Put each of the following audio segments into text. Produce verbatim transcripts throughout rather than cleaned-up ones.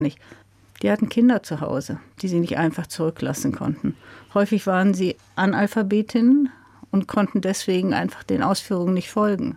nicht. Die hatten Kinder zu Hause, die sie nicht einfach zurücklassen konnten. Häufig waren sie Analphabetinnen und konnten deswegen einfach den Ausführungen nicht folgen.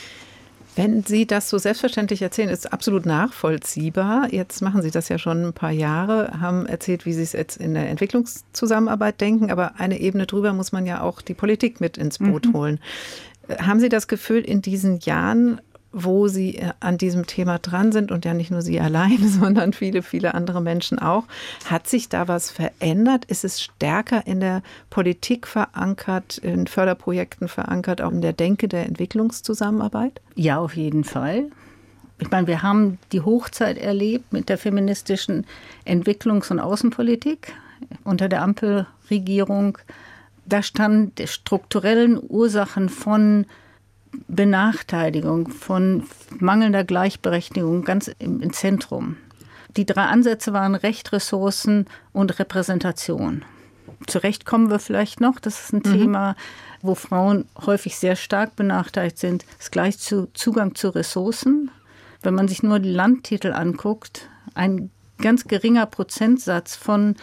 Wenn Sie das so selbstverständlich erzählen, ist absolut nachvollziehbar. Jetzt machen Sie das ja schon ein paar Jahre, haben erzählt, wie Sie es jetzt in der Entwicklungszusammenarbeit denken. Aber eine Ebene drüber muss man ja auch die Politik mit ins Boot mhm. holen. Haben Sie das Gefühl, in diesen Jahren, wo Sie an diesem Thema dran sind und ja nicht nur Sie allein, sondern viele, viele andere Menschen auch, hat sich da was verändert? Ist es stärker in der Politik verankert, in Förderprojekten verankert, auch in der Denke der Entwicklungszusammenarbeit? Ja, auf jeden Fall. Ich meine, wir haben die Hochzeit erlebt mit der feministischen Entwicklungs- und Außenpolitik unter der Ampelregierung. Da stand die strukturellen Ursachen von Benachteiligung, von mangelnder Gleichberechtigung ganz im, im Zentrum. Die drei Ansätze waren Recht, Ressourcen und Repräsentation. Zurecht kommen wir vielleicht noch. Das ist ein mhm. Thema, wo Frauen häufig sehr stark benachteiligt sind. Das gleich zu Zugang zu Ressourcen. Wenn man sich nur die Landtitel anguckt, ein ganz geringer Prozentsatz von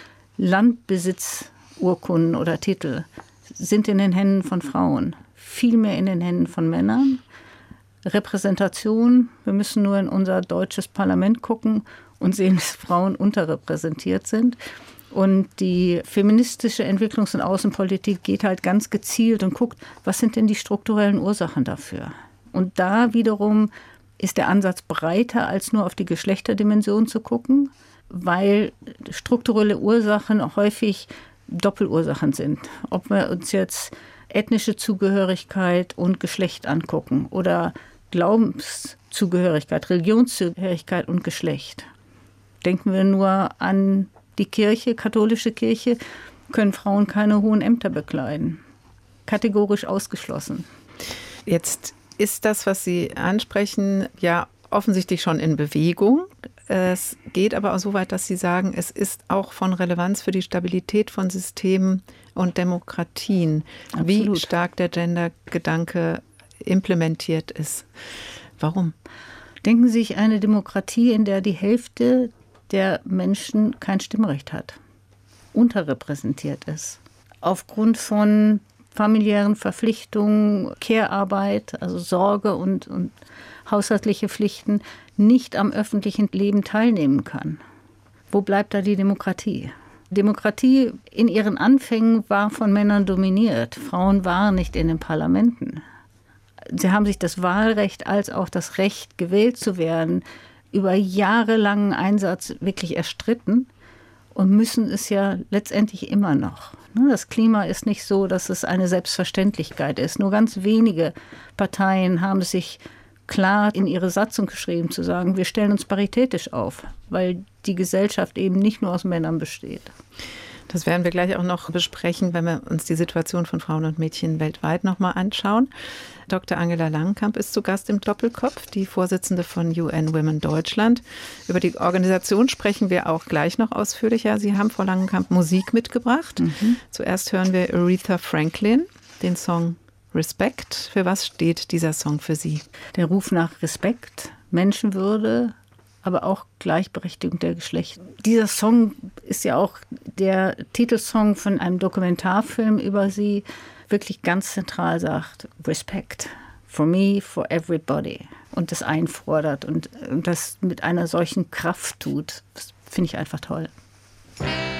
Landbesitzurkunden oder Titel sind in den Händen von Frauen. Viel mehr in den Händen von Männern. Repräsentation, wir müssen nur in unser deutsches Parlament gucken und sehen, dass Frauen unterrepräsentiert sind. Und die feministische Entwicklungs- und Außenpolitik geht halt ganz gezielt und guckt, was sind denn die strukturellen Ursachen dafür. Und da wiederum ist der Ansatz breiter, als nur auf die Geschlechterdimension zu gucken, weil strukturelle Ursachen häufig Doppelursachen sind. Ob wir uns jetzt ethnische Zugehörigkeit und Geschlecht angucken oder Glaubenszugehörigkeit, Religionszugehörigkeit und Geschlecht. Denken wir nur an die Kirche, katholische Kirche, können Frauen keine hohen Ämter bekleiden. Kategorisch ausgeschlossen. Jetzt ist das, was Sie ansprechen, ja offensichtlich schon in Bewegung. Es geht aber auch so weit, dass Sie sagen, es ist auch von Relevanz für die Stabilität von Systemen und Demokratien, Absolut. Wie stark der Gender-Gedanke implementiert ist. Warum? Denken Sie sich eine Demokratie, in der die Hälfte der Menschen kein Stimmrecht hat, unterrepräsentiert ist, aufgrund von familiären Verpflichtungen, Care-Arbeit, also Sorge und, und haushaltliche Pflichten, nicht am öffentlichen Leben teilnehmen kann. Wo bleibt da die Demokratie? Demokratie in ihren Anfängen war von Männern dominiert. Frauen waren nicht in den Parlamenten. Sie haben sich das Wahlrecht als auch das Recht, gewählt zu werden, über jahrelangen Einsatz wirklich erstritten und müssen es ja letztendlich immer noch. Das Klima ist nicht so, dass es eine Selbstverständlichkeit ist. Nur ganz wenige Parteien haben sich klar in ihre Satzung geschrieben, zu sagen, wir stellen uns paritätisch auf, weil die Gesellschaft eben nicht nur aus Männern besteht. Das werden wir gleich auch noch besprechen, wenn wir uns die Situation von Frauen und Mädchen weltweit noch mal anschauen. Doktor Angela Langenkamp ist zu Gast im Doppelkopf, die Vorsitzende von U N Women Deutschland. Über die Organisation sprechen wir auch gleich noch ausführlicher. Sie haben, Frau Langenkamp, Musik mitgebracht. Mhm. Zuerst hören wir Aretha Franklin, den Song Respect. Für was steht dieser Song für Sie? Der Ruf nach Respekt, Menschenwürde, aber auch Gleichberechtigung der Geschlechter. Dieser Song ist ja auch der Titelsong von einem Dokumentarfilm über sie, wirklich ganz zentral sagt, Respect for me, for everybody. Und das einfordert und, und das mit einer solchen Kraft tut. Das finde ich einfach toll.